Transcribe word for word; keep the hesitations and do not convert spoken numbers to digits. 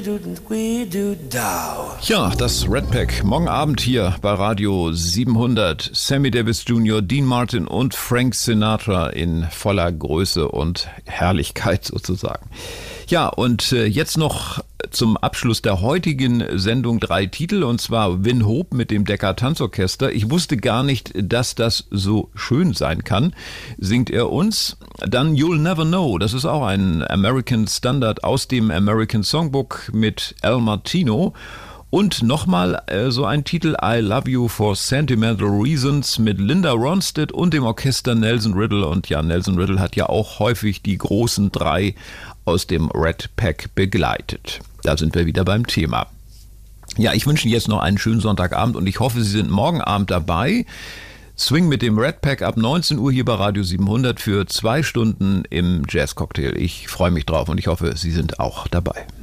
Ja, das Red Pack. Morgen Abend hier bei Radio siebenhundert. Sammy Davis Junior, Dean Martin und Frank Sinatra in voller Größe und Herrlichkeit sozusagen. Ja, und äh, jetzt noch zum Abschluss der heutigen Sendung drei Titel, und zwar Win Hope mit dem Decca Tanzorchester. Ich wusste gar nicht, dass das so schön sein kann, singt er uns. Dann You'll Never Know, das ist auch ein American Standard aus dem American Songbook mit Al Martino. Und nochmal äh, so ein Titel, I Love You for Sentimental Reasons mit Linda Ronstadt und dem Orchester Nelson Riddle. Und ja, Nelson Riddle hat ja auch häufig die großen drei aus dem Red Pack begleitet. Da sind wir wieder beim Thema. Ja, ich wünsche Ihnen jetzt noch einen schönen Sonntagabend und ich hoffe, Sie sind morgen Abend dabei. Swing mit dem Red Pack ab neunzehn Uhr hier bei Radio siebenhundert für zwei Stunden im Jazz Cocktail. Ich freue mich drauf und ich hoffe, Sie sind auch dabei.